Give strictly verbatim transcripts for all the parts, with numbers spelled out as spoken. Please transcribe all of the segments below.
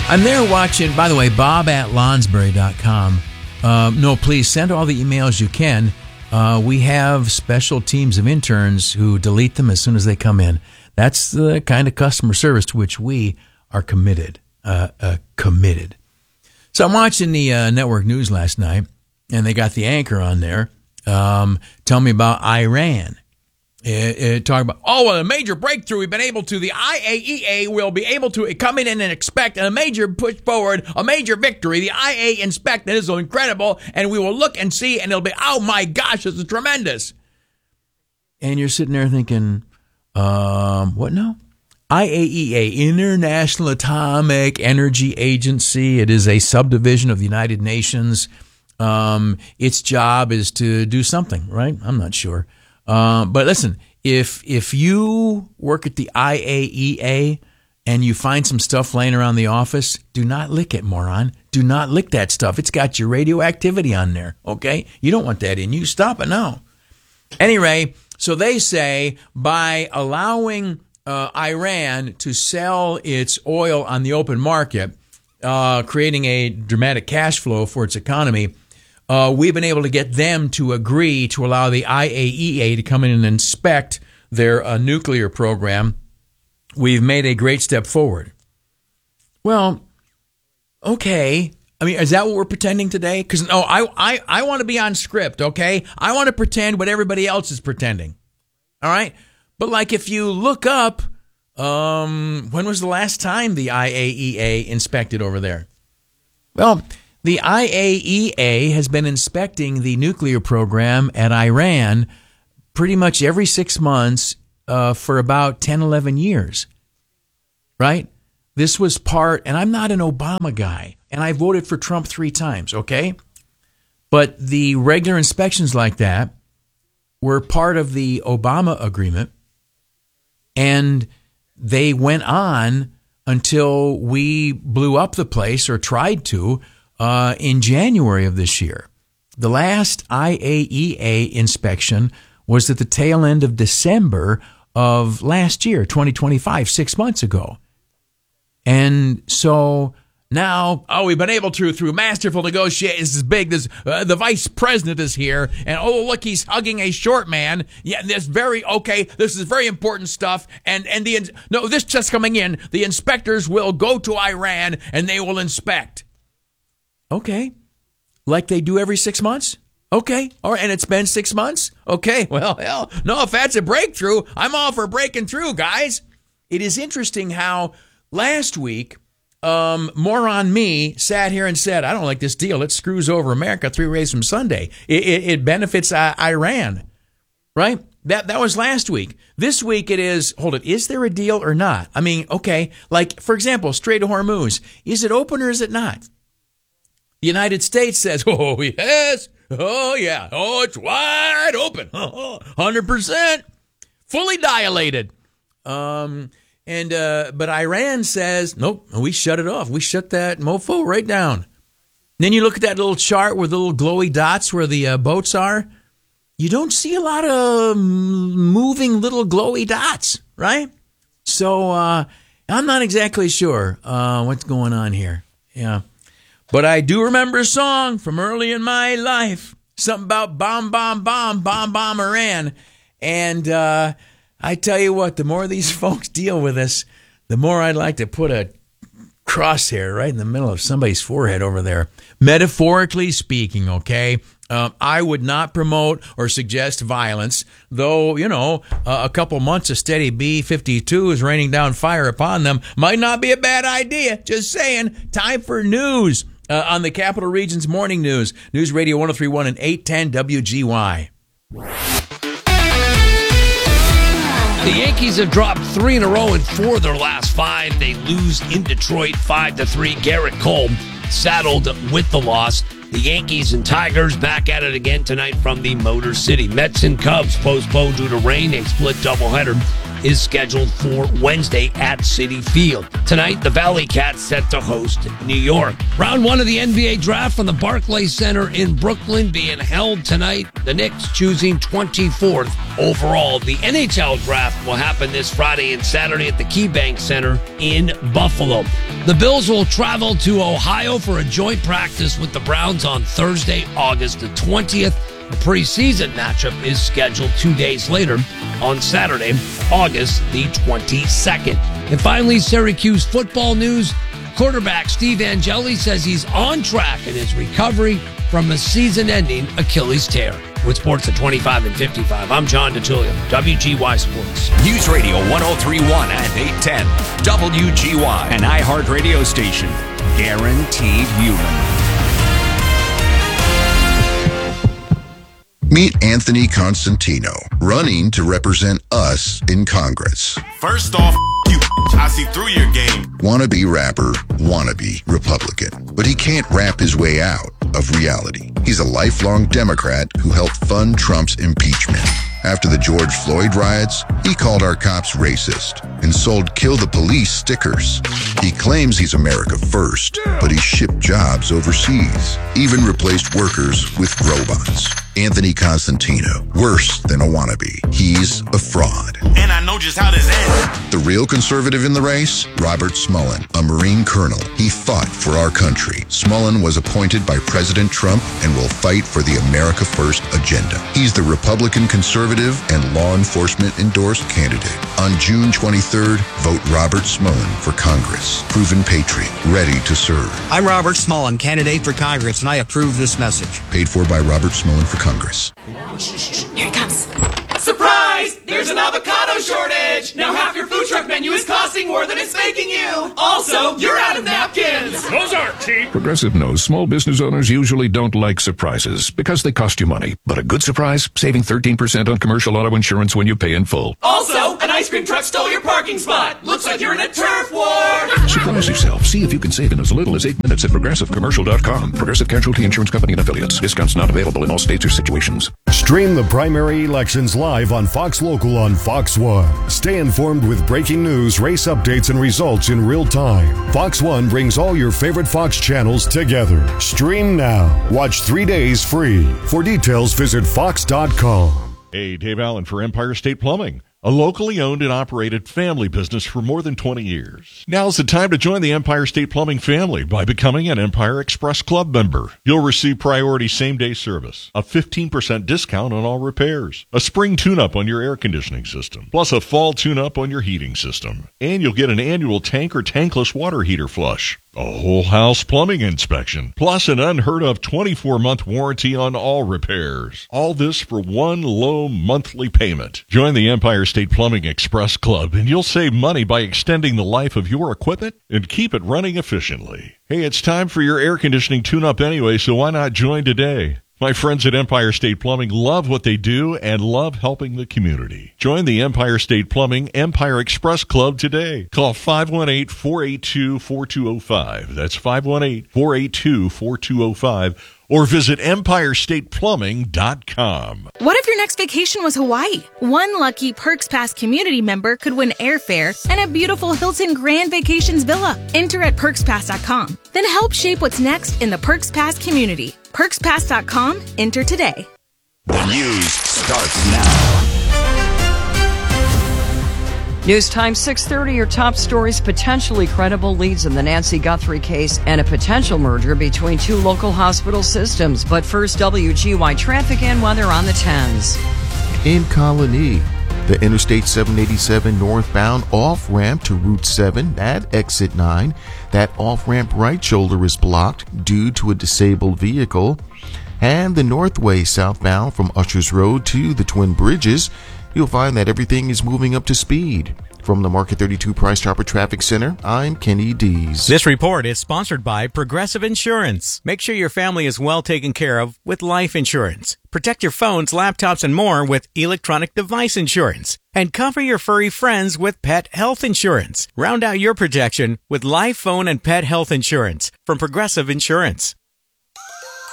I'm there watching, by the way, bob at lonsbury dot com. Uh, no, please send all the emails you can. Uh, we have special teams of interns who delete them as soon as they come in. That's the kind of customer service to which we are committed. Uh, uh, committed. So I'm watching the uh, network news last night, and they got the anchor on there. Um, tell me about Iran. It, it talk about, oh, well, a major breakthrough. We've been able to, the I A E A will be able to come in and expect a major push forward, a major victory. The I A E A inspect, that is incredible, and we will look and see, and it'll be, oh my gosh, this is tremendous. And you're sitting there thinking, um, what now? I A E A, International Atomic Energy Agency. It is a subdivision of the United Nations. Um, its job is to do something, right? I'm not sure. Uh, but listen, if if you work at the I A E A and you find some stuff laying around the office, do not lick it, moron. Do not lick that stuff. It's got your radioactivity on there, okay? You don't want that in you. Stop it now. Anyway, so they say by allowing uh, Iran to sell its oil on the open market, uh, creating a dramatic cash flow for its economy, Uh, we've been able to get them to agree to allow the I A E A to come in and inspect their uh, nuclear program. We've made a great step forward. Well, okay. I mean, is that what we're pretending today? Because, no, I, I, I want to be on script, okay? I want to pretend what everybody else is pretending. All right? But, like, if you look up, um, when was the last time the I A E A inspected over there? Well, the I A E A has been inspecting the nuclear program at Iran pretty much every six months uh, for about ten, eleven years, right? This was part, and I'm not an Obama guy, and I voted for Trump three times, okay? But the regular inspections like that were part of the Obama agreement, and they went on until we blew up the place or tried to, Uh, in January of this year. The last I A E A inspection was at the tail end of December of last year, twenty twenty-five, six months ago. And so now, oh, we've been able to, through masterful negotiations, this is big, this, uh, the vice president is here, and oh, look, he's hugging a short man. Yeah, this very, okay, this is very important stuff, and, and the, no, this just coming in, the inspectors will go to Iran, and they will inspect. Okay, like they do every six months? Okay, all right, and it's been six months? Okay, well, hell, no, if that's a breakthrough, I'm all for breaking through, guys. It is interesting how last week, um, Moron Me sat here and said, I don't like this deal. It screws over America three ways from Sunday. It, it, it benefits uh, Iran, right? That that was last week. This week it is, hold it, is there a deal or not? I mean, okay, like, for example, Strait of Hormuz, is it open or is it not? The United States says, oh, yes, oh, yeah, oh, it's wide open, one hundred percent, fully dilated. Um, and uh, but Iran says, nope, we shut it off. We shut that mofo right down. And then you look at that little chart with the little glowy dots where the uh, boats are. You don't see a lot of moving little glowy dots, right? So uh, I'm not exactly sure uh, what's going on here. Yeah. But I do remember a song from early in my life, something about bomb, bomb, bomb, bomb, bomb Iran. And uh, I tell you what, the more these folks deal with us, the more I'd like to put a crosshair right in the middle of somebody's forehead over there. Metaphorically speaking, okay? Um, I would not promote or suggest violence, though, you know, uh, a couple months of steady B fifty-twos raining down fire upon them might not be a bad idea. Just saying. Time for news. Uh, on the Capital Region's Morning News. News Radio one oh three point one and eight ten W G Y. The Yankees have dropped three in a row in four of their last five. They lose in Detroit five to three. Garrett Cole saddled with the loss. The Yankees and Tigers back at it again tonight from the Motor City. Mets and Cubs postponed due to rain. A split doubleheader is scheduled for Wednesday at Citi Field. Tonight, the Valley Cats set to host New York. Round one of the N B A draft from the Barclays Center in Brooklyn being held tonight. The Knicks choosing twenty-fourth overall. The N H L draft will happen this Friday and Saturday at the KeyBank Center in Buffalo. The Bills will travel to Ohio for a joint practice with the Browns on Thursday, August the twentieth. The preseason matchup is scheduled two days later on Saturday, August the twenty-second. And finally, Syracuse football news. Quarterback Steve Angeli says he's on track in his recovery from a season-ending Achilles tear. With sports at twenty-five and fifty-five, I'm John DeTulio, W G Y Sports. News Radio one oh three point one and eight ten, W G Y, an iHeart radio station. Guaranteed human. Meet Anthony Constantino, running to represent us in Congress. First off, you, I see through your game. Wannabe rapper, wannabe Republican. But he can't rap his way out of reality. He's a lifelong Democrat who helped fund Trump's impeachment. After the George Floyd riots, he called our cops racist and sold Kill the Police stickers. He claims he's America first, but he shipped jobs overseas, even replaced workers with robots. Anthony Constantino, worse than a wannabe. He's a fraud. And I know just how this ends. The real conservative in the race? Robert Smullen, a Marine colonel. He fought for our country. Smullen was appointed by President Trump and will fight for the America First agenda. He's the Republican conservative and law enforcement endorsed candidate. On June twenty-third, vote Robert Smullen for Congress. Proven patriot, ready to serve. I'm Robert Smullen, candidate for Congress, and I approve this message. Paid for by Robert Smullen for Congress. Here it comes. Surprise! There's an avocado shortage! Now half your food truck menu is costing more than it's making you! Also, you're out of napkins! Those aren't cheap! Progressive knows small business owners usually don't like surprises because they cost you money. But a good surprise? Saving thirteen percent on commercial auto insurance when you pay in full. Also, an ice cream truck stole your parking spot! Looks like you're in a turf war! Surprise yourself. See if you can save in as little as eight minutes at Progressive Commercial dot com. Progressive Casualty Insurance Company and Affiliates. Discounts not available in all states or situations. Stream the primary elections live on Fox Local on Fox One. Stay informed with breaking news, race updates, and results in real time. Fox One brings all your favorite Fox channels together. Stream now. Watch three days free. For details, visit fox dot com. Hey, Dave Allen for Empire State Plumbing, a locally owned and operated family business for more than twenty years. Now's the time to join the Empire State Plumbing family by becoming an Empire Express Club member. You'll receive priority same-day service, a fifteen percent discount on all repairs, a spring tune-up on your air conditioning system, plus a fall tune-up on your heating system. And you'll get an annual tank or tankless water heater flush, a whole house plumbing inspection, plus an unheard of twenty-four month warranty on all repairs. All this for one low monthly payment. Join the Empire State Plumbing Express Club and you'll save money by extending the life of your equipment and keep it running efficiently. Hey, it's time for your air conditioning tune-up anyway, so why not join today? My friends at Empire State Plumbing love what they do and love helping the community. Join the Empire State Plumbing Empire Express Club today. Call five one eight, four eight two, four two zero five. That's five one eight, four eight two, four two zero five. Or visit empire state plumbing dot com. What if your next vacation was Hawaii? One lucky Perks Pass community member could win airfare and a beautiful Hilton Grand Vacations villa. Enter at perks pass dot com. Then help shape what's next in the Perks Pass community. perks pass dot com. Enter today. The news starts now. News time six thirty, your top stories, potentially credible leads in the Nancy Guthrie case and a potential merger between two local hospital systems. But first, W G Y traffic and weather on the tens. In Colony, the Interstate seven eighty-seven northbound off-ramp to Route seven at Exit nine. That off-ramp right shoulder is blocked due to a disabled vehicle. And the Northway southbound from Ushers Road to the Twin Bridges, you'll find that everything is moving up to speed. From the Market thirty-two Price Chopper Traffic Center, I'm Kenny Dees. This report is sponsored by Progressive Insurance. Make sure your family is well taken care of with life insurance. Protect your phones, laptops, and more with electronic device insurance. And cover your furry friends with pet health insurance. Round out your protection with life, phone, and pet health insurance from Progressive Insurance.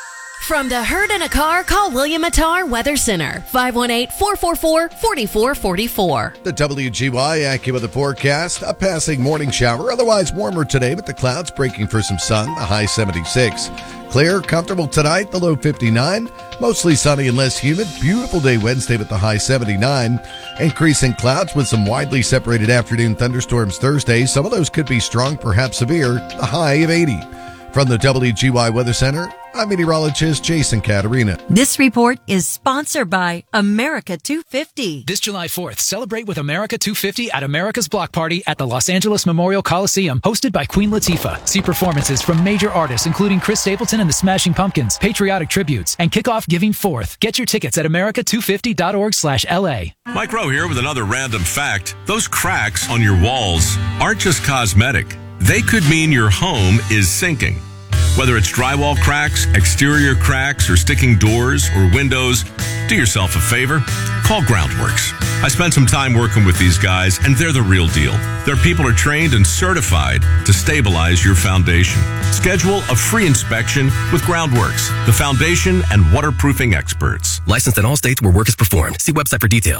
From the herd in a car, call William Attar Weather Center, five one eight, four four four, four four four four. The W G Y AccuWeather forecast, a passing morning shower, otherwise warmer today, but the clouds breaking for some sun, the high seventy-six. Clear, comfortable tonight, the low fifty-nine. Mostly sunny and less humid. Beautiful day Wednesday with the high seventy-nine. Increasing clouds with some widely separated afternoon thunderstorms Thursday. Some of those could be strong, perhaps severe, the high of eighty. From the W G Y Weather Center, I'm meteorologist Jason Caterina. This report is sponsored by America two fifty. This July fourth, celebrate with America two fifty at America's Block Party at the Los Angeles Memorial Coliseum, hosted by Queen Latifah. See performances from major artists including Chris Stapleton and the Smashing Pumpkins, patriotic tributes, and kick off Giving Forth. Get your tickets at america two fifty dot org slash L A. Mike Rowe here with another random fact. Those cracks on your walls aren't just cosmetic. They could mean your home is sinking. Whether it's drywall cracks, exterior cracks, or sticking doors or windows, do yourself a favor. Call Groundworks. I spent some time working with these guys, and they're the real deal. Their people are trained and certified to stabilize your foundation. Schedule a free inspection with Groundworks, the foundation and waterproofing experts. Licensed in all states where work is performed. See website for details.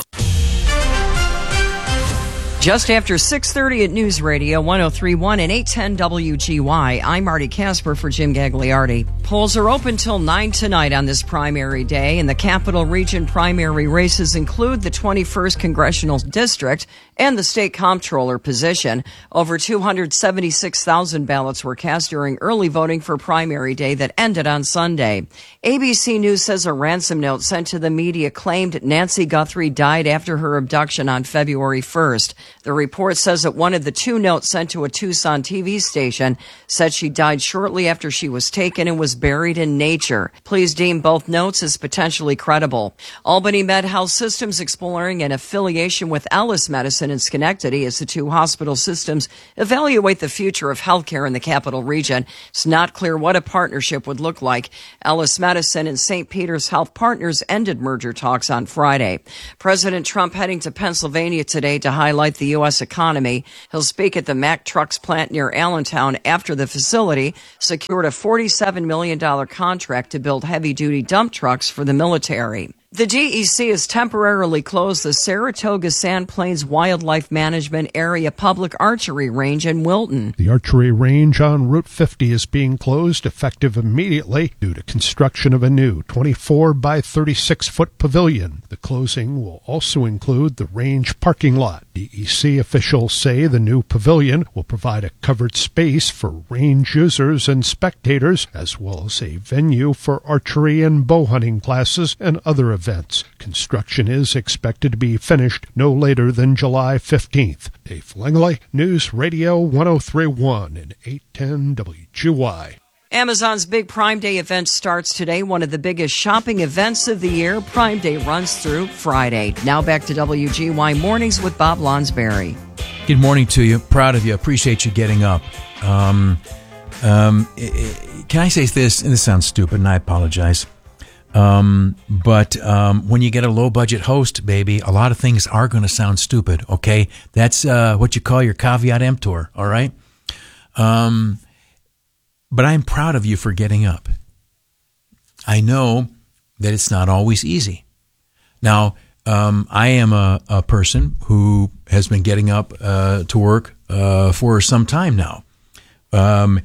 Just after six thirty at News Radio one oh three point one and eight ten W G Y, I'm Marty Casper for Jim Gagliardi. Polls are open till nine tonight on this primary day, and the Capital Region primary races include the twenty-first Congressional District and the State Comptroller position. Over two hundred seventy-six thousand ballots were cast during early voting for primary day that ended on Sunday. A B C News says a ransom note sent to the media claimed Nancy Guthrie died after her abduction on February first. The report says that one of the two notes sent to a Tucson T V station said she died shortly after she was taken and was buried in nature. Please deem both notes as potentially credible. Albany Med Health Systems exploring an affiliation with Ellis Medicine in Schenectady as the two hospital systems evaluate the future of healthcare in the capital region. It's not clear what a partnership would look like. Ellis Medicine and Saint Peter's Health Partners ended merger talks on Friday. President Trump heading to Pennsylvania today to highlight the U S economy. He'll speak at the Mack Trucks plant near Allentown after the facility secured a forty-seven million dollars contract to build heavy-duty dump trucks for the military. The D E C has temporarily closed the Saratoga Sand Plains Wildlife Management Area Public Archery Range in Wilton. The archery range on Route fifty is being closed effective immediately due to construction of a new twenty-four by thirty-six foot pavilion. The closing will also include the range parking lot. D E C officials say the new pavilion will provide a covered space for range users and spectators, as well as a venue for archery and bow hunting classes and other events. Events. Construction is expected to be finished no later than July fifteenth. Dave Langley, News Radio one oh three point one and eight ten W G Y. Amazon's big Prime Day event starts today, one of the biggest shopping events of the year. Prime Day runs through Friday. Now back to W G Y Mornings with Bob Lonsberry. Good morning to you. Proud of you. Appreciate you getting up. Um, um, can I say this? And this sounds stupid, and I apologize. Um, but, um, when you get a low budget host, baby, a lot of things are going to sound stupid. Okay. That's, uh, what you call your caveat emptor. All right. Um, but I'm proud of you for getting up. I know that it's not always easy. Now, um, I am a, a person who has been getting up, uh, to work, uh, for some time now, um,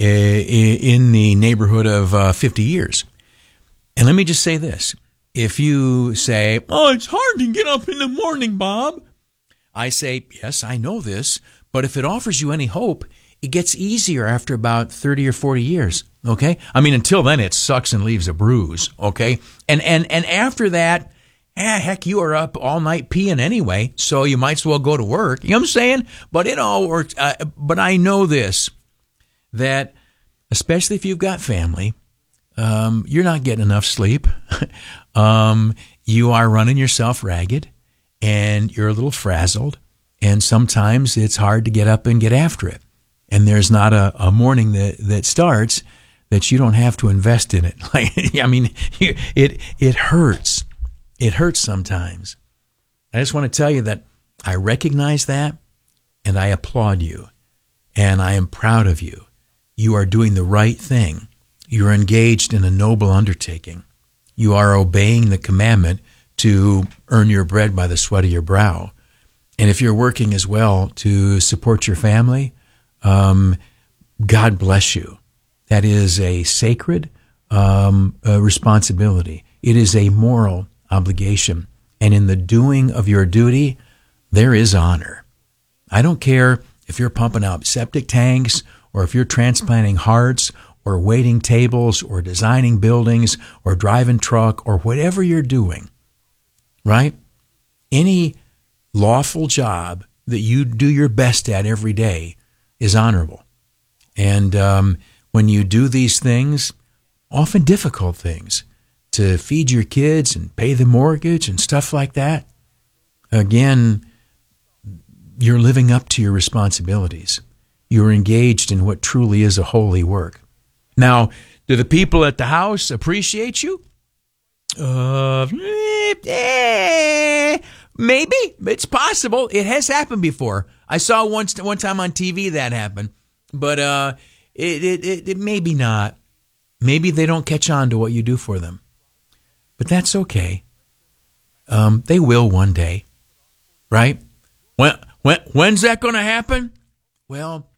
in the neighborhood of, uh, fifty years. And let me just say this. If you say, oh, it's hard to get up in the morning, Bob. I say, yes, I know this. But if it offers you any hope, it gets easier after about thirty or forty years. Okay? I mean, until then, it sucks and leaves a bruise. Okay? And and and after that, eh, heck, you are up all night peeing anyway, so you might as well go to work. You know what I'm saying? But it all works. Uh, but I know this, that especially if you've got family, Um, you're not getting enough sleep. um, you are running yourself ragged, and you're a little frazzled, and sometimes it's hard to get up and get after it. And there's not a, a morning that, that starts that you don't have to invest in it. Like, I mean, it it hurts. It hurts sometimes. I just want to tell you that I recognize that, and I applaud you, and I am proud of you. You are doing the right thing. You're engaged in a noble undertaking. You are obeying the commandment to earn your bread by the sweat of your brow. And if you're working as well to support your family, um, God bless you. That is a sacred um, uh, responsibility. It is a moral obligation. And in the doing of your duty, there is honor. I don't care if you're pumping out septic tanks or if you're transplanting hearts or waiting tables or designing buildings or driving truck or whatever you're doing, right? Any lawful job that you do your best at every day is honorable. And um, when you do these things, often difficult things, to feed your kids and pay the mortgage and stuff like that, again, you're living up to your responsibilities. You're engaged in what truly is a holy work. Now, do the people at the house appreciate you? Uh, eh, maybe. It's possible. It has happened before. I saw once one time on T V that happen, but uh, it, it, it, it maybe not. Maybe they don't catch on to what you do for them. But that's okay. Um, they will one day, right? When, when, when's that going to happen? Well,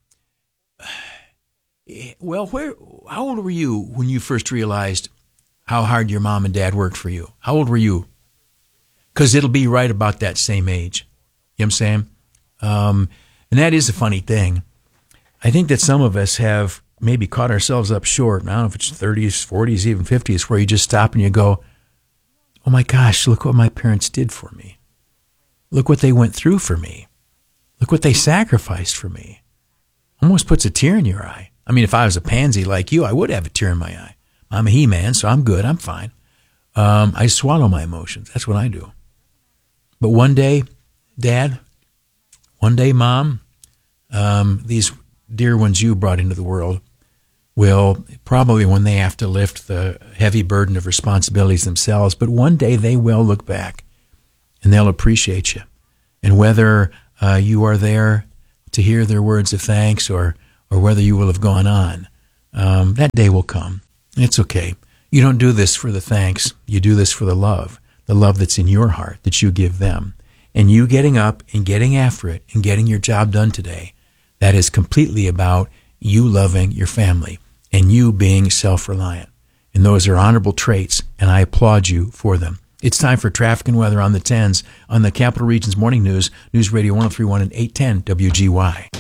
well, where? How old were you when you first realized how hard your mom and dad worked for you? How old were you? Because it'll be right about that same age. You know what I'm saying? Um, and that is a funny thing. I think that some of us have maybe caught ourselves up short. I don't know if it's thirties, forties, even fifties, where you just stop and you go, oh my gosh, look what my parents did for me. Look what they went through for me. Look what they sacrificed for me. Almost puts a tear in your eye. I mean, if I was a pansy like you, I would have a tear in my eye. I'm a he-man, so I'm good. I'm fine. Um, I swallow my emotions. That's what I do. But one day, Dad, one day, Mom, um, these dear ones you brought into the world will probably, when they have to lift the heavy burden of responsibilities themselves, but one day they will look back and they'll appreciate you. And whether uh, you are there to hear their words of thanks or or whether you will have gone on, um, that day will come. It's okay. You don't do this for the thanks. You do this for the love, the love that's in your heart that you give them. And you getting up and getting after it and getting your job done today, that is completely about you loving your family and you being self-reliant. And those are honorable traits, and I applaud you for them. It's time for traffic and weather on the tens on the Capital Region's Morning News, News Radio one oh three point one and eight ten W G Y.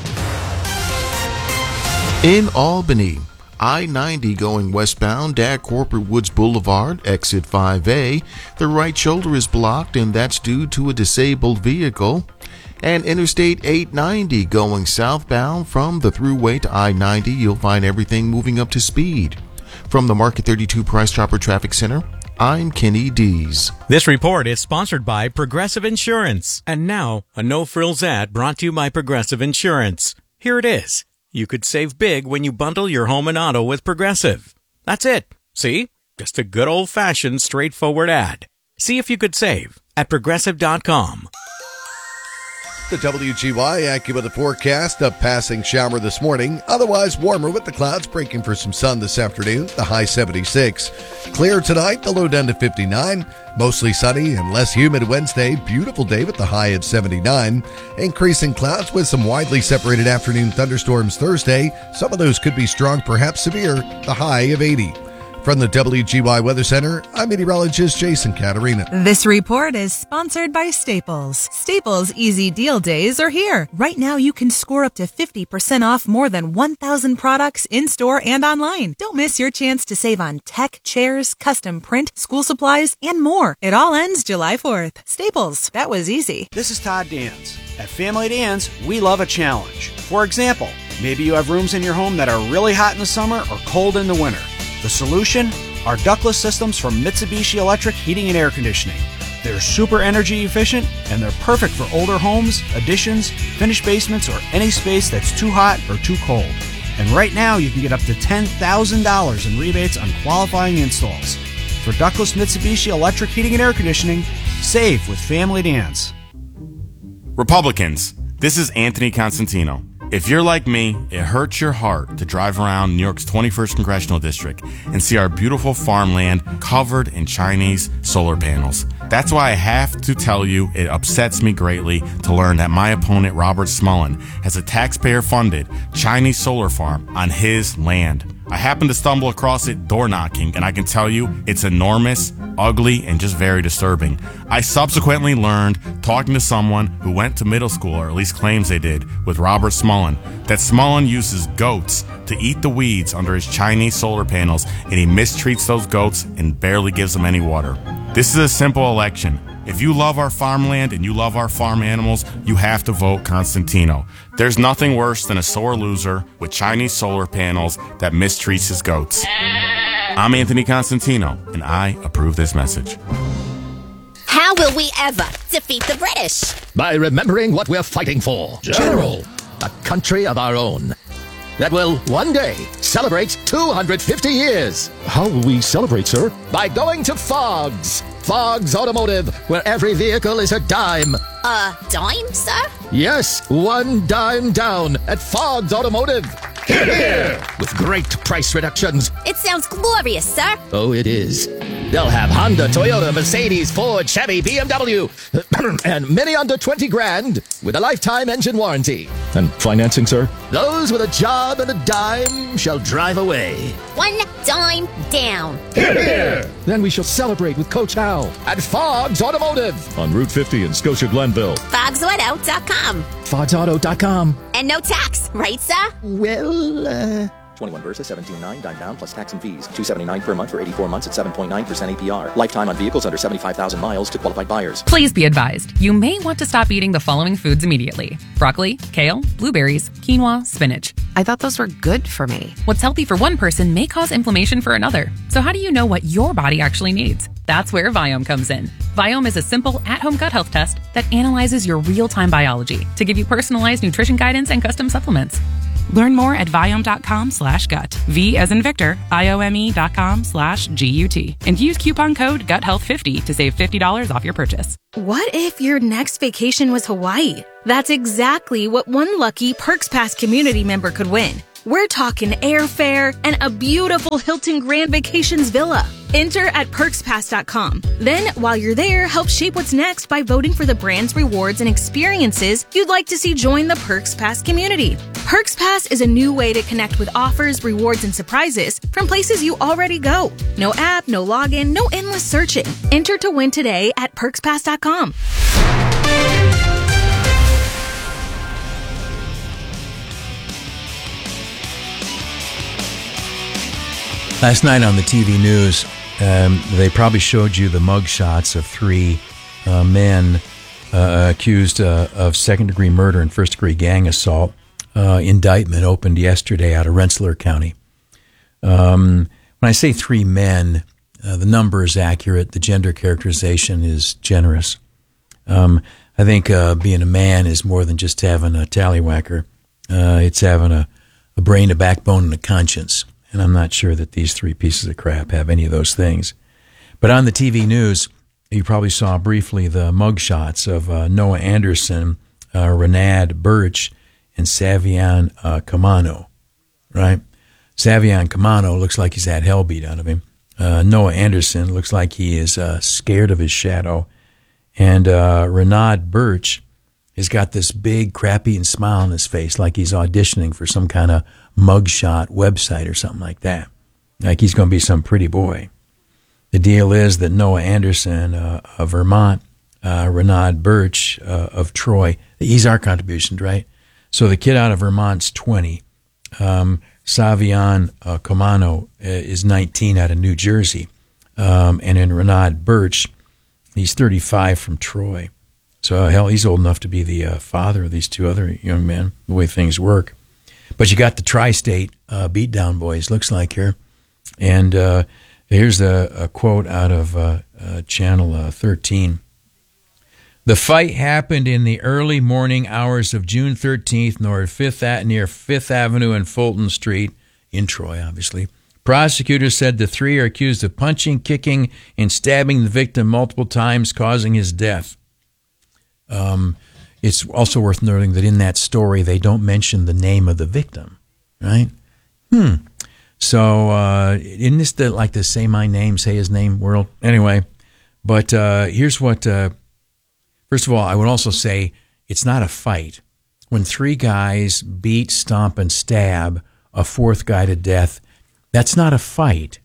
In Albany, I ninety going westbound at Corporate Woods Boulevard, exit five A. The right shoulder is blocked, and that's due to a disabled vehicle. And Interstate eight ninety going southbound from the thruway to I ninety, you'll find everything moving up to speed. From the Market thirty-two Price Chopper Traffic Center, I'm Kenny Dees. This report is sponsored by Progressive Insurance. And now, a no-frills ad brought to you by Progressive Insurance. Here it is. You could save big when you bundle your home and auto with Progressive. That's it. See? Just a good old-fashioned, straightforward ad. See if you could save at progressive dot com. The W G Y AccuWeather forecast, a passing shower this morning. Otherwise warmer with the clouds breaking for some sun this afternoon. The high seventy-six. Clear tonight, the low down to fifty-nine. Mostly sunny and less humid Wednesday. Beautiful day with the high at seventy-nine. Increasing clouds with some widely separated afternoon thunderstorms Thursday. Some of those could be strong, perhaps severe. The high of eighty. From the W G Y Weather Center, I'm meteorologist Jason Caterina. This report is sponsored by Staples. Staples Easy Deal Days are here. Right now, you can score up to fifty percent off more than one thousand products in-store and online. Don't miss your chance to save on tech, chairs, custom print, school supplies, and more. It all ends July fourth. Staples, that was easy. This is Todd Dans. At Family Dans, we love a challenge. For example, maybe you have rooms in your home that are really hot in the summer or cold in the winter. The solution? Our ductless systems from Mitsubishi Electric Heating and Air Conditioning. They're super energy efficient, and they're perfect for older homes, additions, finished basements, or any space that's too hot or too cold. And right now, you can get up to ten thousand dollars in rebates on qualifying installs. For ductless Mitsubishi Electric Heating and Air Conditioning, save with Family Dans. Republicans, this is Anthony Constantino. If you're like me, it hurts your heart to drive around New York's twenty-first Congressional District and see our beautiful farmland covered in Chinese solar panels. That's why I have to tell you it upsets me greatly to learn that my opponent, Robert Smullen, has a taxpayer-funded Chinese solar farm on his land. I happened to stumble across it door knocking, and I can tell you it's enormous, ugly, and just very disturbing. I subsequently learned, talking to someone who went to middle school, or at least claims they did, with Robert Smullen, that Smullen uses goats to eat the weeds under his Chinese solar panels, and he mistreats those goats and barely gives them any water. This is a simple election. If you love our farmland and you love our farm animals, you have to vote Constantino. There's nothing worse than a sore loser with Chinese solar panels that mistreats his goats. I'm Anthony Constantino, and I approve this message. How will we ever defeat the British? By remembering what we're fighting for. General. A country of our own that will one day celebrate two hundred fifty years. How will we celebrate, sir? By going to Fogg's. Fogg's Automotive, where every vehicle is a dime. A dime, sir? Yes, one dime down at Fogg's Automotive. Hear, hear. With great price reductions. It sounds glorious, sir. Oh, it is. They'll have Honda, Toyota, Mercedes, Ford, Chevy, B M W, and many under twenty grand with a lifetime engine warranty. And financing, sir? Those with a job and a dime shall drive away. One dime down. Hear, hear. Then we shall celebrate with Coach Hal at Fogg's Automotive. On Route fifty in Scotia Glenville. Fogs Auto dot com. Fogs Auto dot com. And no tax, right, sir? Well, uh... twenty-one Versa, seventeen nine, dime down, plus tax and fees. two seventy-nine per month for eighty-four months at seven point nine percent A P R. Lifetime on vehicles under seventy-five thousand miles to qualified buyers. Please be advised, you may want to stop eating the following foods immediately. Broccoli, kale, blueberries, quinoa, spinach. I thought those were good for me. What's healthy for one person may cause inflammation for another. So how do you know what your body actually needs? That's where Viome comes in. Viome is a simple, at-home gut health test that analyzes your real-time biology to give you personalized nutrition guidance and custom supplements. Learn more at Viome.com slash gut. V as in Victor, I-O-M-E dot com slash G-U-T. And use coupon code gut health fifty to save fifty dollars off your purchase. What if your next vacation was Hawaii? That's exactly what one lucky Perks Pass community member could win. We're talking airfare and a beautiful Hilton Grand Vacations villa. Enter at perks pass dot com. Then, while you're there, help shape what's next by voting for the brands, rewards, and experiences you'd like to see join the Perks Pass community. Perks Pass is a new way to connect with offers, rewards, and surprises from places you already go. No app, no login, no endless searching. Enter to win today at perks pass dot com. Last night on the T V news, um, they probably showed you the mugshots of three uh, men uh, accused uh, of second-degree murder and first-degree gang assault. Uh, indictment opened yesterday out of Rensselaer County. Um, when I say three men, uh, the number is accurate. The gender characterization is generous. Um, I think uh, being a man is more than just having a tallywhacker. Uh, it's having a, a brain, a backbone, and a conscience. And I'm not sure that these three pieces of crap have any of those things. But on the T V news, you probably saw briefly the mugshots of uh, Noah Anderson, uh, Renad Birch, and Savion uh, Camano, right? Savion Camano looks like he's had hell beat out of him. Uh, Noah Anderson looks like he is uh, scared of his shadow. And uh, Renad Birch has got this big, crap-eating smile on his face like he's auditioning for some kind of mugshot website or something like that. Like he's going to be some pretty boy. The deal is that Noah Anderson uh, of Vermont, uh, Renad Birch uh, of Troy, he's our contributions, right? So the kid out of Vermont's twenty. Um, Savion uh, Camano uh, is nineteen out of New Jersey. Um, and then Renad Birch, he's thirty-five from Troy. So, uh, hell, he's old enough to be the uh, father of these two other young men, the way things work. But you got the tri-state uh, beatdown boys, looks like here. And uh, here's a, a quote out of uh, uh, Channel uh, thirteen. The fight happened in the early morning hours of June thirteenth near Fifth, near Fifth Avenue and Fulton Street, in Troy, obviously. Prosecutors said the three are accused of punching, kicking, and stabbing the victim multiple times, causing his death. Um, it's also worth noting that in that story, they don't mention the name of the victim, right? Hmm. So, uh, isn't this the, like the say my name, say his name world? Anyway, but uh, here's what, uh, first of all, I would also say it's not a fight. When three guys beat, stomp, and stab a fourth guy to death, that's not a fight,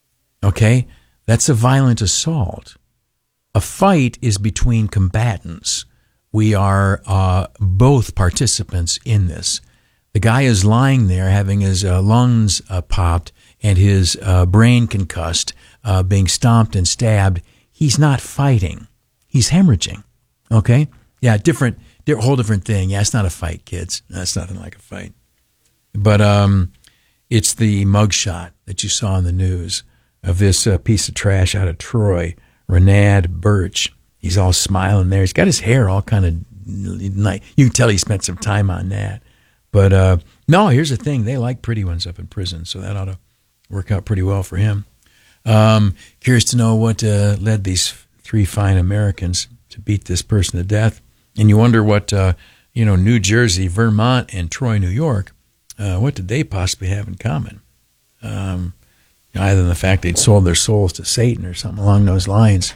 okay? That's a violent assault. A fight is between combatants. We are uh, both participants in this. The guy is lying there having his uh, lungs uh, popped and his uh, brain concussed, uh, being stomped and stabbed. He's not fighting. He's hemorrhaging, okay? Yeah, different, whole different thing. Yeah, it's not a fight, kids. That's nothing like a fight. But um, it's the mugshot that you saw in the news of this uh, piece of trash out of Troy, Renad Birch. He's all smiling there. He's got his hair all kind of nice. You can tell he spent some time on that. But uh, no, here's the thing. They like pretty ones up in prison, so that ought to work out pretty well for him. Um, curious to know what uh, led these three fine Americans to beat this person to death. And you wonder what, uh, you know, New Jersey, Vermont, and Troy, New York, uh, what did they possibly have in common? Um, other than the fact they'd sold their souls to Satan or something along those lines.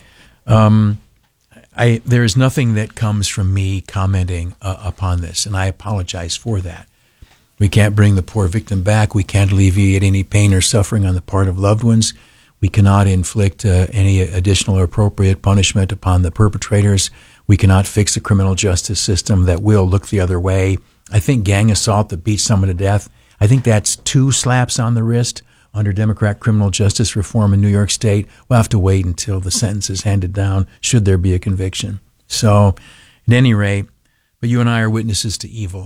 Um, I, there is nothing that comes from me commenting uh, upon this, and I apologize for that. We can't bring the poor victim back. We can't alleviate any pain or suffering on the part of loved ones. We cannot inflict uh, any additional or appropriate punishment upon the perpetrators. We cannot fix a criminal justice system that will look the other way. I think gang assault that beats someone to death, I think that's two slaps on the wrist under Democrat criminal justice reform in New York State. We'll have to wait until the sentence is handed down, should there be a conviction. So, at any rate, but you and I are witnesses to evil,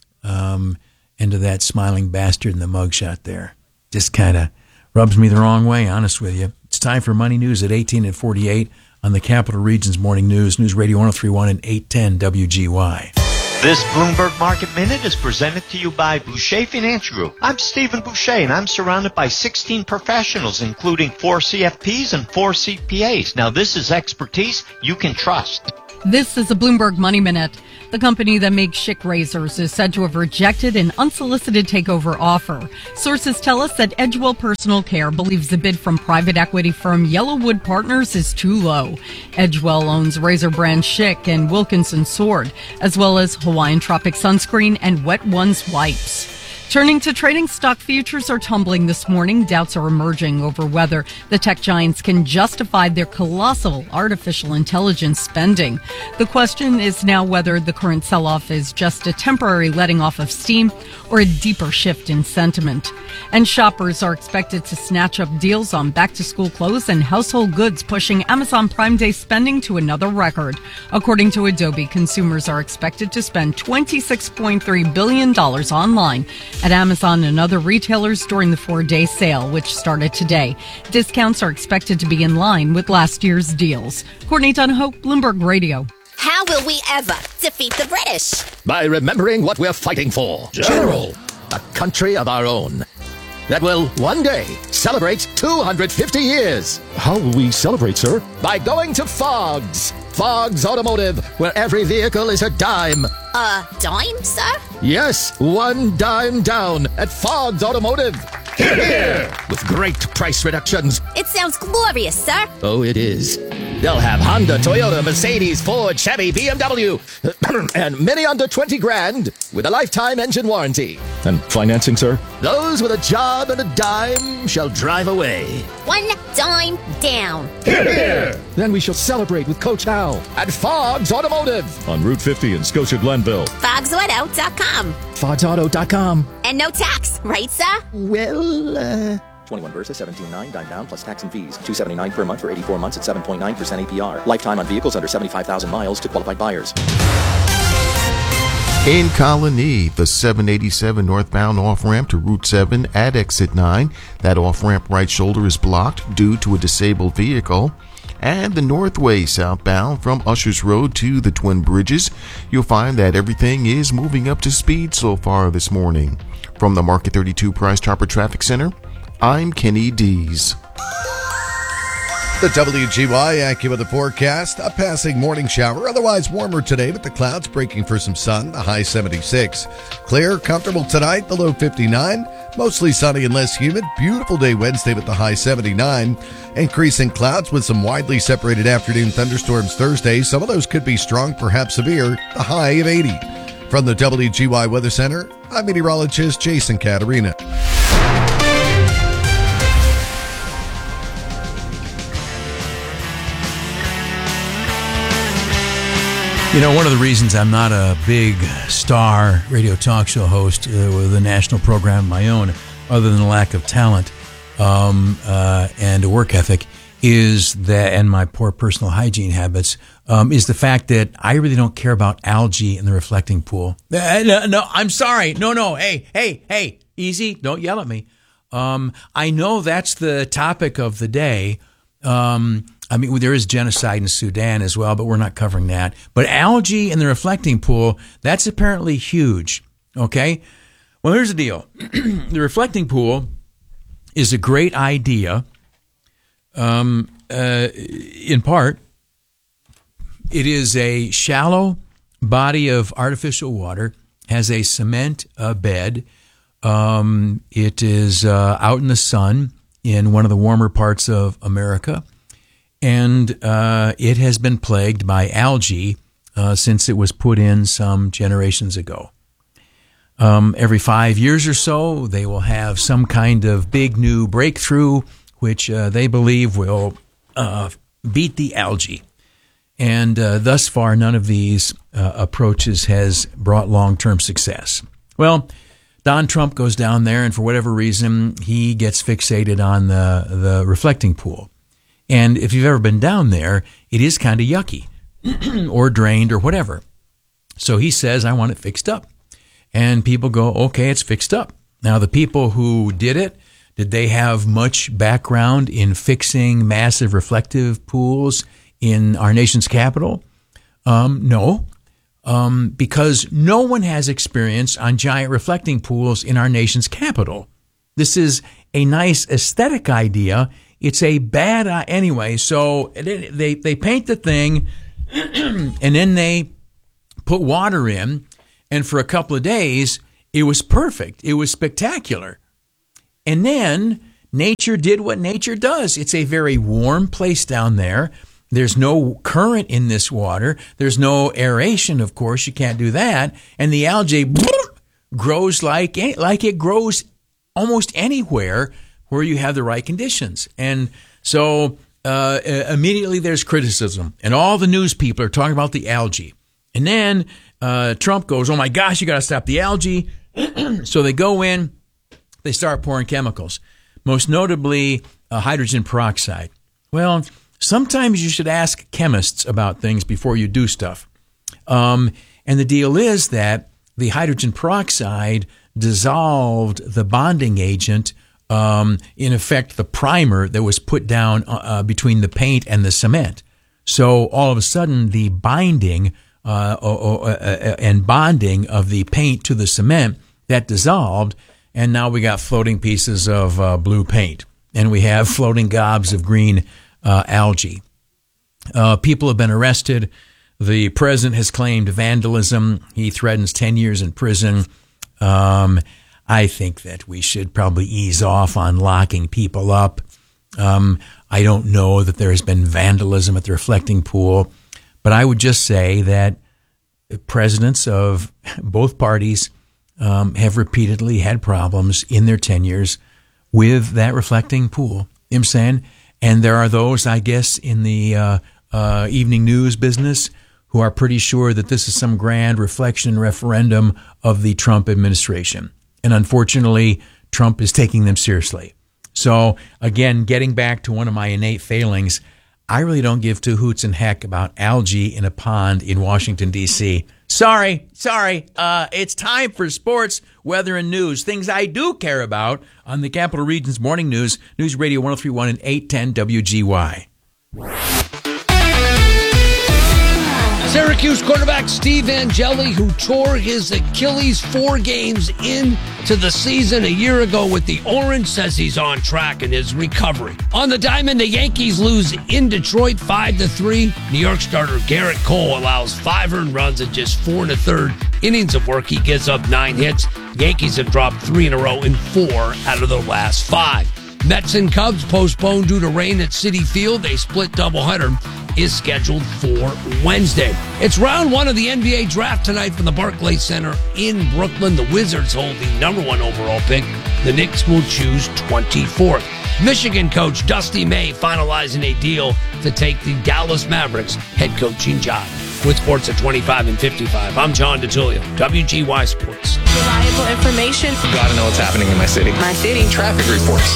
um, and to that smiling bastard in the mugshot there. Just kind of rubs me the wrong way, honest with you. It's time for Money News at eighteen and forty-eight on the Capital Region's Morning News, News Radio one oh three point one and eight ten W G Y. This Bloomberg Market Minute is presented to you by Boucher Financial Group. I'm Stephen Boucher, and I'm surrounded by sixteen professionals, including four C F Ps and four C P As. Now, this is expertise you can trust. This is a Bloomberg Money Minute. The company that makes Schick razors is said to have rejected an unsolicited takeover offer. Sources tell us that Edgewell Personal Care believes the bid from private equity firm Yellowwood Partners is too low. Edgewell owns razor brand Schick and Wilkinson Sword, as well as Hawaiian Tropic Sunscreen and Wet Ones Wipes. Turning to trading, stock futures are tumbling this morning. Doubts are emerging over whether the tech giants can justify their colossal artificial intelligence spending. The question is now whether the current sell-off is just a temporary letting off of steam or a deeper shift in sentiment. And shoppers are expected to snatch up deals on back-to-school clothes and household goods, pushing Amazon Prime Day spending to another record. According to Adobe, consumers are expected to spend twenty-six point three billion dollars online at Amazon and other retailers during the four-day sale, which started today. Discounts are expected to be in line with last year's deals. Courtney Donahoe, Bloomberg Radio. How will we ever defeat the British? By remembering what we're fighting for. General. A country of our own that will one day celebrate two hundred fifty years. How will we celebrate, sir? By going to Fogg's. Fogg's Automotive, where every vehicle is a dime. A dime, sir? Yes, one dime down at Fogg's Automotive. Hear, hear! With great price reductions. It sounds glorious, sir. Oh, it is. They'll have Honda, Toyota, Mercedes, Ford, Chevy, B M W, and many under twenty grand with a lifetime engine warranty. And financing, sir? Those with a job and a dime shall drive away. One dime down. Hear, hear! Then we shall celebrate with Coach Al at Fogg's Automotive on Route fifty in Scotia Glenville. Fogs Auto dot com. Fogs Auto dot com. And no tax, right, sir? Well, uh... twenty-one Versa, seventeen nine, dime down plus tax and fees. two seventy-nine per month for eighty-four months at seven point nine percent A P R. Lifetime on vehicles under seventy-five thousand miles to qualified buyers. In Colony, the seven eighty-seven northbound off-ramp to Route seven at Exit nine. That off-ramp right shoulder is blocked due to a disabled vehicle. And the Northway southbound from Ushers Road to the Twin Bridges. You'll find that everything is moving up to speed so far this morning. From the Market thirty-two Price Chopper Traffic Center, I'm Kenny Dees. The W G Y AccuWeather forecast, a passing morning shower, otherwise warmer today with the clouds breaking for some sun, the high seventy-six. Clear, comfortable tonight, the low fifty-nine. Mostly sunny and less humid. Beautiful day Wednesday with the high seventy-nine. Increasing clouds with some widely separated afternoon thunderstorms Thursday. Some of those could be strong, perhaps severe, the high of eighty. From the W G Y Weather Center, I'm meteorologist Jason Caterina. You know, one of the reasons I'm not a big star radio talk show host uh, with a national program of my own, other than the lack of talent um, uh, and a work ethic, is that, and my poor personal hygiene habits, um, is the fact that I really don't care about algae in the reflecting pool. Uh, no, no, I'm sorry. No, no. Hey, hey, hey, easy. Don't yell at me. Um, I know that's the topic of the day. Um, I mean, there is genocide in Sudan as well, but we're not covering that. But algae in the reflecting pool, that's apparently huge. Okay? Well, here's the deal. The reflecting pool is a great idea. Um, uh, in part, it is a shallow body of artificial water, has a cement uh, bed. Um, it is uh, out in the sun in one of the warmer parts of America. And uh, it has been plagued by algae uh, since it was put in some generations ago. Um, every five years or so, they will have some kind of big new breakthrough, which uh, they believe will uh, beat the algae. And uh, thus far, none of these uh, approaches has brought long-term success. Well, Don Trump goes down there, and for whatever reason, he gets fixated on the, the reflecting pool. And if you've ever been down there, it is kind of yucky or drained or whatever. So he says, I want it fixed up. And people go, okay, it's fixed up. Now, the people who did it, did they have much background in fixing massive reflective pools in our nation's capital? Um, no, um, because no one has experience on giant reflecting pools in our nation's capital. This is a nice aesthetic idea. It's a bad uh, anyway. So they they paint the thing, and then they put water in, and for a couple of days it was perfect. It was spectacular. And then nature did what nature does. It's a very warm place down there. There's no current in this water. There's no aeration, of course. You can't do that. And the algae grows like like it grows almost anywhere where you have the right conditions. And so uh, immediately there's criticism. And all the news people are talking about the algae. And then uh, Trump goes, oh, my gosh, you got to stop the algae. So they go in, they start pouring chemicals, most notably uh, hydrogen peroxide. Well, sometimes you should ask chemists about things before you do stuff. Um, and the deal is that the hydrogen peroxide dissolved the bonding agent, um, in effect, the primer that was put down uh, between the paint and the cement. So all of a sudden, the binding uh, uh, uh, and bonding of the paint to the cement, that dissolved, and now we got floating pieces of uh, blue paint, and we have floating gobs of green uh, algae. Uh, people have been arrested. The president has claimed vandalism. He threatens ten years in prison. Um, I think that we should probably ease off on locking people up. Um, I don't know that there has been vandalism at the reflecting pool, but I would just say that presidents of both parties um, have repeatedly had problems in their tenures with that reflecting pool. You know what I'm saying? And there are those, I guess, in the uh, uh, evening news business who are pretty sure that this is some grand reflection referendum of the Trump administration. And unfortunately, Trump is taking them seriously. So, again, getting back to one of my innate failings, I really don't give two hoots and heck about algae in a pond in Washington, D C Sorry, sorry. Uh, it's time for sports, weather, and news. Things I do care about on the Capital Region's Morning News, News Radio one oh three point one and eight ten W G Y. Syracuse quarterback Steve Angeli, who tore his Achilles four games into the season a year ago with the Orange, says he's on track in his recovery. On the diamond, the Yankees lose in Detroit five to three. New York starter Garrett Cole allows five earned runs in just four and a third innings of work. He gives up nine hits. Yankees have dropped three in a row in four out of the last five. Mets and Cubs postponed due to rain at Citi Field. A split doubleheader is scheduled for Wednesday. It's round one of the N B A draft tonight from the Barclays Center in Brooklyn. The Wizards hold the number one overall pick. The Knicks will choose twenty-fourth. Michigan coach Dusty May finalizing a deal to take the Dallas Mavericks head coaching job. With sports at twenty-five and fifty-five, I'm John DeTullio, W G Y Sports. Reliable information. Gotta know what's happening in my city. My city. Traffic reports.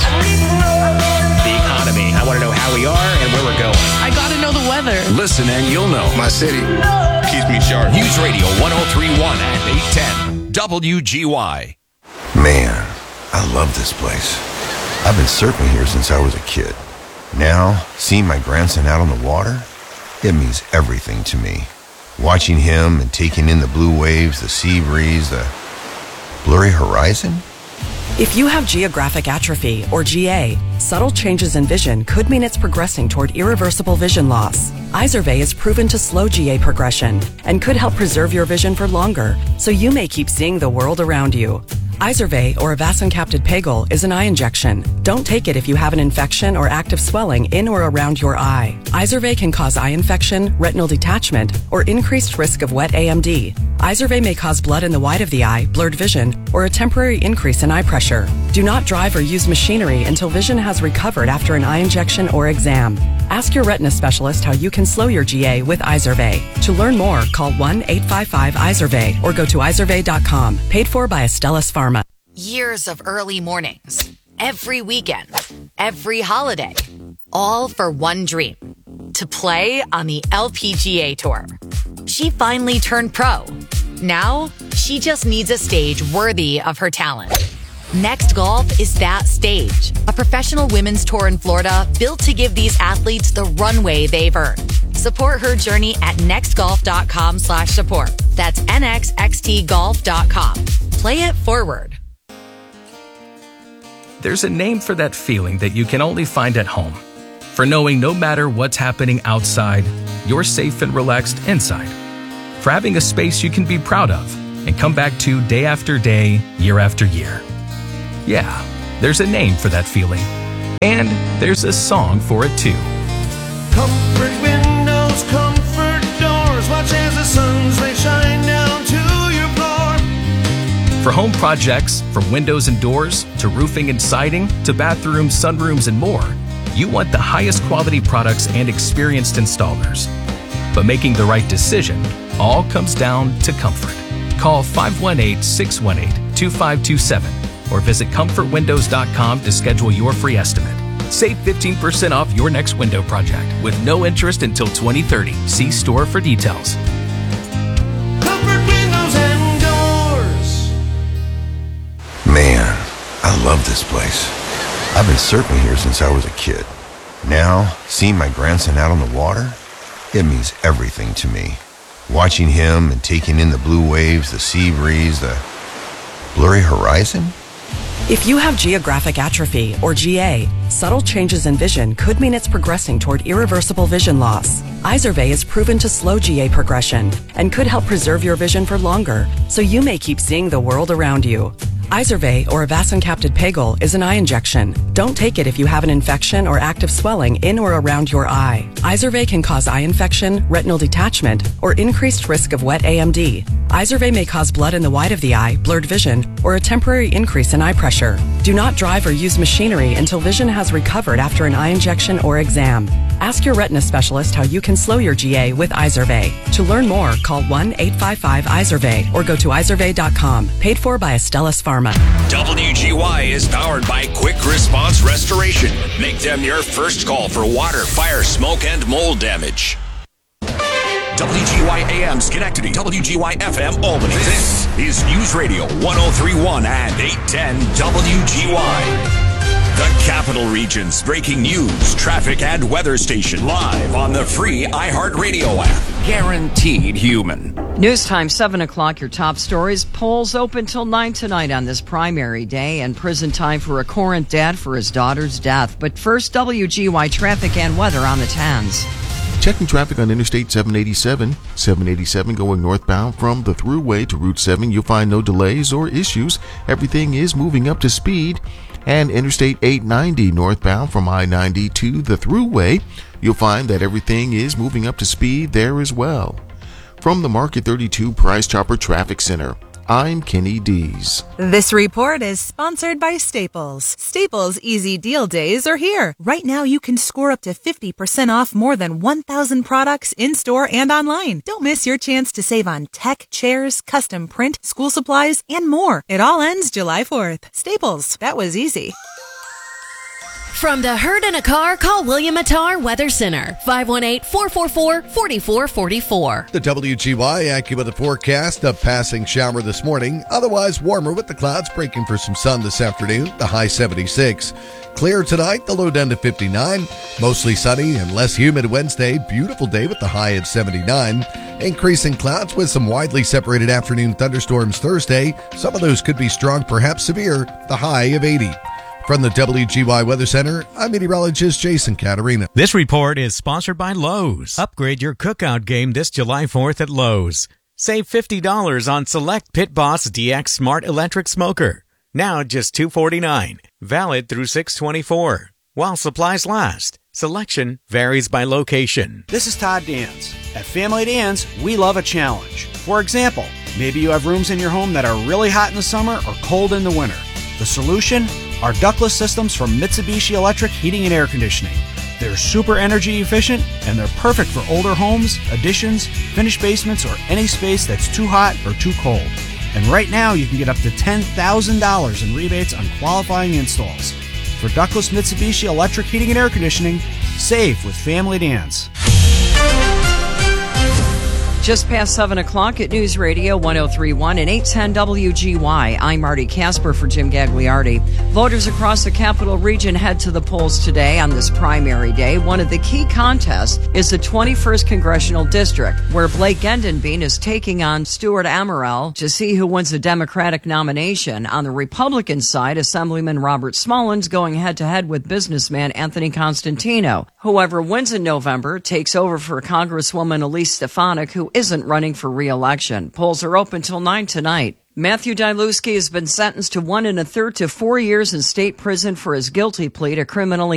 The economy. I want to know how we are and where we're going. I gotta know the weather. Listen and you'll know. My city keeps me sharp. News Radio one oh three point one and eight ten W G Y. Man, I love this place. I've been surfing here since I was a kid. Now, seeing my grandson out on the water, it means everything to me. Watching him and taking in the blue waves, the sea breeze, the blurry horizon. If you have geographic atrophy, or G A, subtle changes in vision could mean it's progressing toward irreversible vision loss. Izervay is proven to slow G A progression and could help preserve your vision for longer, so you may keep seeing the world around you. Izervay, or avacincaptad pegol, is an eye injection. Don't take it if you have an infection or active swelling in or around your eye. Izervay can cause eye infection, retinal detachment, or increased risk of wet A M D. Izervay may cause blood in the white of the eye, blurred vision, or a temporary increase in eye pressure. Do not drive or use machinery until vision has recovered after an eye injection or exam. Ask your retina specialist how you can slow your G A with Izervay. To learn more, call one eight five five Izervay or go to izervay dot com. Paid for by Astellas Pharma. Years of early mornings, every weekend, every holiday, all for one dream, to play on the L P G A Tour. She finally turned pro. Now, she just needs a stage worthy of her talent. Next Golf is that stage, a professional women's tour in Florida built to give these athletes the runway they've earned. Support her journey at nextgolf.com slash support. That's N X X T golf dot com. Play it forward. There's a name for that feeling that you can only find at home. For knowing no matter what's happening outside, you're safe and relaxed inside. For having a space you can be proud of and come back to day after day, year after year. Yeah, there's a name for that feeling. And there's a song for it too. Comfort windows, comfort doors, watch as the sun's rays shine down to your floor. For home projects, from windows and doors, to roofing and siding, to bathrooms, sunrooms, and more, you want the highest quality products and experienced installers. But making the right decision all comes down to comfort. Call five one eight, six one eight, two five two seven or visit comfort windows dot com to schedule your free estimate. Save fifteen percent off your next window project with no interest until twenty thirty. See store for details. Comfort windows and doors. Man, I love this place. I've been surfing here since I was a kid. Now, seeing my grandson out on the water, it means everything to me. Watching him and taking in the blue waves, the sea breeze, the blurry horizon. If you have geographic atrophy, or G A, subtle changes in vision could mean it's progressing toward irreversible vision loss. Izervay is proven to slow G A progression and could help preserve your vision for longer, so you may keep seeing the world around you. Izervay, or avacincaptad pegol, is an eye injection. Don't take it if you have an infection or active swelling in or around your eye. Izervay can cause eye infection, retinal detachment, or increased risk of wet A M D. Izervay may cause blood in the white of the eye, blurred vision, or a temporary increase in eye pressure. Do not drive or use machinery until vision has recovered after an eye injection or exam. Ask your retina specialist how you can slow your G A with Izervay. To learn more, call one eight five five Izervay or go to izervay dot com. Paid for by Astellas Pharma. W G Y is powered by Quick Response Restoration. Make them your first call for water, fire, smoke, and mold damage. W G Y A M Schenectady, W G Y F M Albany. This is News Radio one oh three point one and eight ten W G Y. The Capital Region's breaking news, traffic, and weather station live on the free iHeartRadio app. Guaranteed human. News time, seven o'clock, your top stories. Polls open till nine tonight on this primary day, and prison time for a Corinth dad for his daughter's death. But first, W G Y traffic and weather on the tens. Checking traffic on Interstate seven eighty-seven. seven eighty-seven going northbound from the Thruway to Route seven. You'll find no delays or issues. Everything is moving up to speed. And Interstate eight ninety northbound from I ninety to the Thruway. You'll find that everything is moving up to speed there as well. From the Market thirty-two Price Chopper Traffic Center, I'm Kenny Dees. This report is sponsored by Staples. Staples Easy Deal Days are here. Right now you can score up to fifty percent off more than one thousand products in-store and online. Don't miss your chance to save on tech, chairs, custom print, school supplies, and more. It all ends July fourth. Staples, that was easy. From the hurt in a car, call William Attar Weather Center, five one eight, four four four, four four four four. The W G Y AccuWeather forecast, a passing shower this morning, otherwise warmer with the clouds breaking for some sun this afternoon, the high seventy-six. Clear tonight, the low down to fifty-nine. Mostly sunny and less humid Wednesday, beautiful day with the high at seventy-nine. Increasing clouds with some widely separated afternoon thunderstorms Thursday. Some of those could be strong, perhaps severe, the high of eighty. From the W G Y Weather Center, I'm meteorologist Jason Caterina. This report is sponsored by Lowe's. Upgrade your cookout game this July fourth at Lowe's. Save fifty dollars on select Pit Boss D X Smart Electric Smoker. Now just two hundred forty-nine dollars. Valid through six twenty-four. While supplies last. Selection varies by location. This is Todd Dans. At Family Dans, we love a challenge. For example, maybe you have rooms in your home that are really hot in the summer or cold in the winter. The solution? Our ductless systems from Mitsubishi Electric Heating and Air Conditioning. They're super energy efficient and they're perfect for older homes, additions, finished basements, or any space that's too hot or too cold. And right now you can get up to ten thousand dollars in rebates on qualifying installs. For ductless Mitsubishi Electric Heating and Air Conditioning, save with Family Dans. Just past seven o'clock at News Radio one oh three point one and eight ten W G Y. I'm Marty Casper for Jim Gagliardi. Voters across the Capital Region head to the polls today on this primary day. One of the key contests is the twenty-first Congressional District, where Blake Gendenbein is taking on Stuart Amorell to see who wins the Democratic nomination. On the Republican side, Assemblyman Robert Smolens going head-to-head with businessman Anthony Constantino. Whoever wins in November takes over for Congresswoman Elise Stefanik, who isn't running for re-election. Polls are open till nine tonight. Matthew Diluski has been sentenced to one and a third to four years in state prison for his guilty plea to criminally